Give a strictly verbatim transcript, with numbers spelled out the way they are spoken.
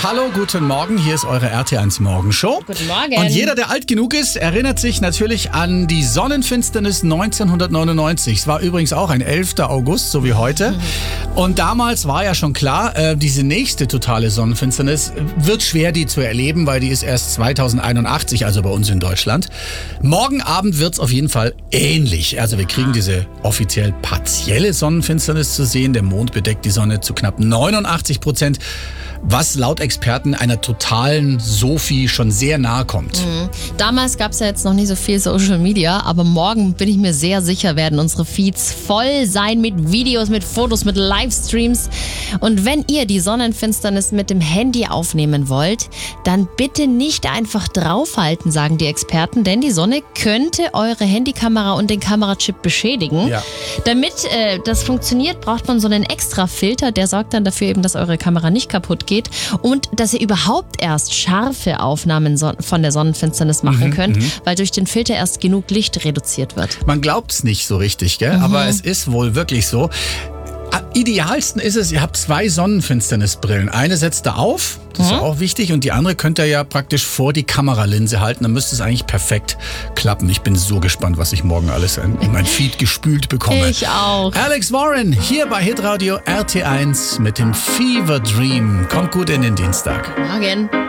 Hallo, guten Morgen. Hier ist eure R T eins Morgenshow. Guten Morgen. Und jeder, der alt genug ist, erinnert sich natürlich an die Sonnenfinsternis neunzehnhundertneunundneunzig. Es war übrigens auch ein elfter August, so wie heute. Und damals war ja schon klar, äh, diese nächste totale Sonnenfinsternis wird schwer, die zu erleben, weil die ist erst zweitausendeinundachtzig, also bei uns in Deutschland. Morgen Abend wird es auf jeden Fall ähnlich. Also wir kriegen diese offiziell partielle Sonnenfinsternis zu sehen. Der Mond bedeckt die Sonne zu knapp neunundachtzig Prozent. Was laut Experten einer totalen Sophie schon sehr nahe kommt. Mhm. Damals gab es ja jetzt noch nicht so viel Social Media, aber morgen bin ich mir sehr sicher, werden unsere Feeds voll sein mit Videos, mit Fotos, mit Livestreams. Und wenn ihr die Sonnenfinsternis mit dem Handy aufnehmen wollt, dann bitte nicht einfach draufhalten, sagen die Experten, denn die Sonne könnte eure Handykamera und den Kamerachip beschädigen. Ja. Damit äh, das funktioniert, braucht man so einen extra Filter, der sorgt dann dafür eben, dass eure Kamera nicht kaputt geht. Geht und dass ihr überhaupt erst scharfe Aufnahmen von der Sonnenfinsternis machen Mhm, könnt, mhm. weil durch den Filter erst genug Licht reduziert wird. Man glaubt es nicht so richtig, gell? Mhm. Aber es ist wohl wirklich so. Am idealsten ist es, ihr habt zwei Sonnenfinsternisbrillen. Eine setzt ihr auf, das ist Mhm. ja auch wichtig, und die andere könnt ihr ja praktisch vor die Kameralinse halten. Dann müsste es eigentlich perfekt klappen. Ich bin so gespannt, was ich morgen alles in, in mein Feed gespült bekomme. Ich auch. Alex Warren hier bei Hitradio R T eins mit dem Fever Dream. Kommt gut in den Dienstag. Morgen.